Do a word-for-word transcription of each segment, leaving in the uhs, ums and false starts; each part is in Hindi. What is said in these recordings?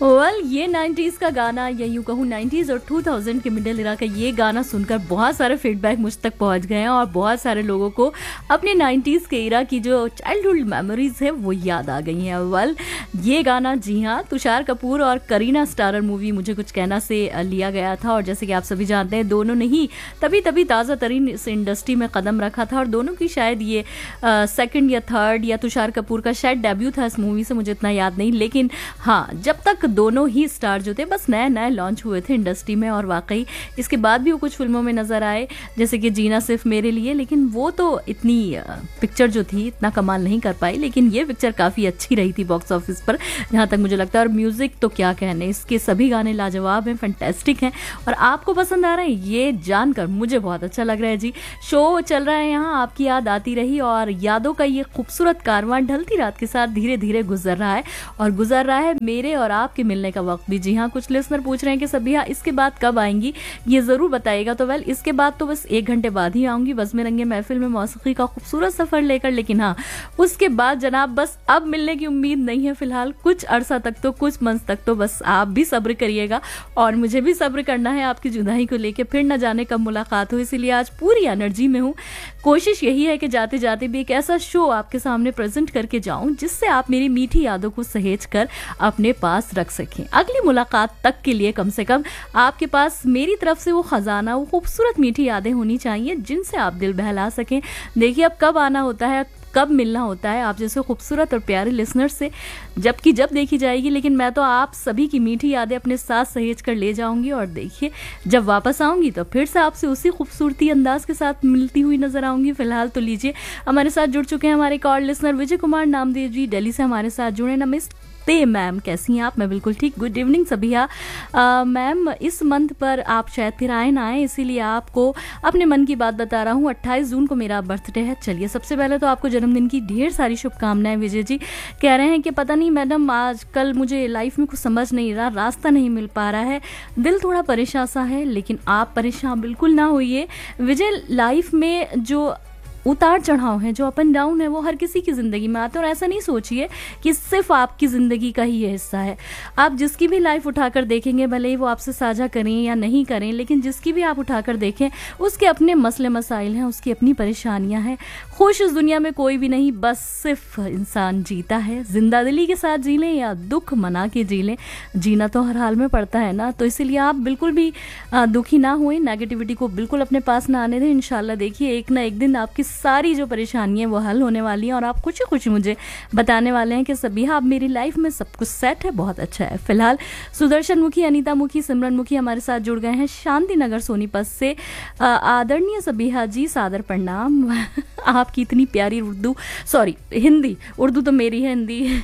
वेल well, ये नाइंटीज़ का गाना या यूँ कहूँ नाइंटीज़ और टू थाउज़ेंड के मिडिल इरा का ये गाना सुनकर बहुत सारे फीडबैक मुझ तक पहुंच गए हैं और बहुत सारे लोगों को अपने नाइंटीज़ के इरा की जो चाइल्डहुड मेमोरीज है वो याद आ गई हैं। वेल well, ये गाना जी हाँ तुषार कपूर और करीना स्टारर मूवी मुझे कुछ कहना से लिया गया था और जैसे कि आप सभी जानते हैं दोनों ने ही तभी तभी ताज़ा तरीन इस इंडस्ट्री में कदम रखा था और दोनों की शायद ये सेकेंड या थर्ड या तुषार कपूर का शायद डेब्यू था इस मूवी से, मुझे इतना याद नहीं, लेकिन हाँ जब तक दोनों ही स्टार जो थे बस नए नए लॉन्च हुए थे इंडस्ट्री में और वाकई इसके बाद भी वो कुछ फिल्मों में नजर आए जैसे कि जीना सिर्फ मेरे लिए, लेकिन वो तो इतनी पिक्चर जो थी इतना कमाल नहीं कर पाई, लेकिन ये पिक्चर काफ़ी अच्छी रही थी बॉक्स ऑफिस पर जहाँ तक मुझे लगता है। और म्यूज़िक तो क्या कहने, इसके सभी गाने लाजवाब हैं, फैंटेस्टिक हैं और आपको पसंद आ रहे हैं ये जानकर मुझे बहुत अच्छा लग रहा है जी। शो चल रहा है यहाँ, आपकी याद आती रही और यादों का ये खूबसूरत कारवां ढलती रात के साथ धीरे धीरे गुजर रहा है और गुजर रहा है मेरे और आपके मिलने का वक्त भी। जी हाँ, कुछ लिसनर पूछ रहे हैं कि सभी हाँ इसके बाद कब आएंगी, ये जरूर बताइएगा। तो वेल इसके बाद तो बस एक घंटे बाद ही आऊंगी बज़्म रंगे महफिल में मौसीकी का खूबसूरत सफर लेकर, लेकिन हाँ उसके बाद जनाब बस अब मिलने की उम्मीद नहीं है फिलहाल, कुछ अरसा तक तो कुछ मंथ तक तो बस आप भी सब्र करिएगा और मुझे भी सब्र करना है आपकी जुदाई को लेके, फिर न जाने कब मुलाकात हो। इसीलिए आज पूरी एनर्जी में हूँ, कोशिश यही है कि जाते जाते भी एक ऐसा शो आपके सामने प्रेजेंट करके जाऊं जिससे आप मेरी मीठी यादों को सहेज कर अपने पास रख सकें। अगली मुलाकात तक के लिए कम से कम आपके पास मेरी तरफ से वो खजाना, वो खूबसूरत मीठी यादें होनी चाहिए जिनसे आप दिल बहला सकें। देखिए अब कब आना होता है, कब मिलना होता है आप जैसे खूबसूरत और प्यारे लिसनर से, जबकि जब देखी जाएगी, लेकिन मैं तो आप सभी की मीठी यादें अपने साथ सहेज कर ले जाऊंगी और देखिए जब वापस आऊंगी तो फिर से आपसे उसी खूबसूरती अंदाज के साथ मिलती हुई नजर आऊंगी। फिलहाल तो लीजिए हमारे साथ जुड़ चुके हैं हमारे एक और लिसनर विजय कुमार नामदेव जी, दिल्ली से हमारे साथ जुड़े। नमस्ते मैम, कैसी हैं आप? मैं बिल्कुल ठीक, गुड इवनिंग सभिया। मैम इस मंथ पर आप शायद फिर आए ना आए, इसीलिए आपको अपने मन की बात बता रहा हूँ। अट्ठाईस जून को मेरा बर्थडे है। चलिए सबसे पहले तो आपको जन्मदिन की ढेर सारी शुभकामनाएं। विजय जी कह रहे हैं कि पता नहीं मैडम आज कल मुझे लाइफ में कुछ समझ नहीं रहा, रास्ता नहीं मिल पा रहा है, दिल थोड़ा परेशान सा है, लेकिन आप परेशान बिल्कुल ना होइए विजय। लाइफ में जो उतार चढ़ाव है, जो अप एंड डाउन है, वो हर किसी की ज़िंदगी में आते हैं और ऐसा नहीं सोचिए कि सिर्फ आपकी ज़िंदगी का ही ये हिस्सा है। आप जिसकी भी लाइफ उठाकर देखेंगे, भले ही वो आपसे साझा करें या नहीं करें, लेकिन जिसकी भी आप उठाकर देखें उसके अपने मसले मसाइल हैं, उसकी अपनी परेशानियां हैं। खुश इस दुनिया में कोई भी नहीं, बस सिर्फ इंसान जीता है। जिंदा दिली के साथ जी लें या दुख मना के जी लें, जीना तो हर हाल में पड़ता है ना। तो इसीलिए आप बिल्कुल भी दुखी ना हुए, नेगेटिविटी को बिल्कुल अपने पास ना आने दें। इंशाल्लाह देखिए एक ना एक दिन आपकी सारी जो परेशानियां वो हल होने वाली हैं और आप खुशी खुशी मुझे बताने वाले हैं कि सभी आप मेरी लाइफ में सब कुछ सेट है, बहुत अच्छा है। फिलहाल सुदर्शन मुखी, अनीता मुखी, सिमरन मुखी हमारे साथ जुड़ गए हैं शांति नगर सोनीपत से। आदरणीय सबिहा जी सादर प्रणाम। आपकी इतनी प्यारी उर्दू, सॉरी हिंदी, उर्दू तो मेरी है, हिंदी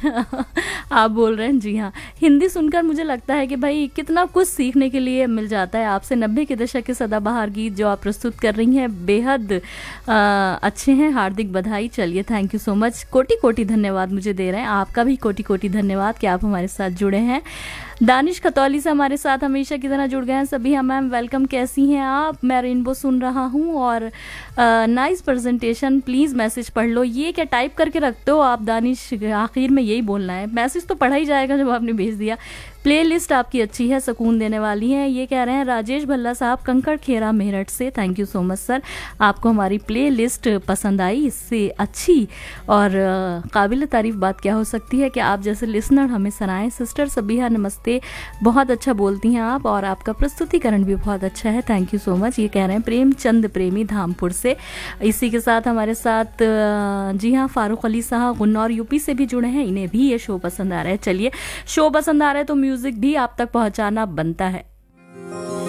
आप बोल रहे हैं। जी हाँ, हिंदी सुनकर मुझे लगता है कि भाई कितना कुछ सीखने के लिए मिल जाता है आपसे। नब्बे के दशक के सदाबहार गीत जो आप प्रस्तुत कर रही हैं बेहद आ, अच्छे हैं, हार्दिक बधाई। चलिए थैंक यू सो मच, कोटि कोटि धन्यवाद मुझे दे रहे हैं, आपका भी कोटि कोटि धन्यवाद कि आप हमारे साथ जुड़े हैं। दानिश खतौली से हमारे साथ हमेशा की तरह जुड़ गए हैं सभी। हाँ मैम वेलकम, कैसी हैं आप? मैं रेनबो सुन रहा हूँ और नाइस प्रेजेंटेशन, प्लीज़ मैसेज पढ़ लो। ये क्या टाइप करके रखते हो आप दानिश? आखिर में यही बोलना है, मैसेज तो पढ़ा ही जाएगा जब आपने भेज दिया। प्ले लिस्ट आपकी अच्छी है, सुकून देने वाली है, ये कह रहे हैं राजेश भल्ला साहब कंकड़ खेरा मेरठ से। Thank you so much sir, आपको हमारी प्ले लिस्ट पसंद आई। इससे अच्छी और काबिल तारीफ बात क्या हो सकती है कि आप जैसे लिसनर हमें सराएं। सिस्टर सबिहा नमस्ते, बहुत अच्छा बोलती हैं आप और आपका प्रस्तुतिकरण भी बहुत अच्छा है, थैंक यू सो मच। ये कह रहे हैं प्रेमचंद प्रेमी धामपुर से। इसी के साथ हमारे साथ जी हाँ फारूक अली साहब गुन्नौर यूपी से भी जुड़े हैं, इन्हें भी ये शो पसंद आ रहा है। चलिए शो पसंद आ रहा है तो म्यूजिक भी आप तक पहुंचाना बनता है।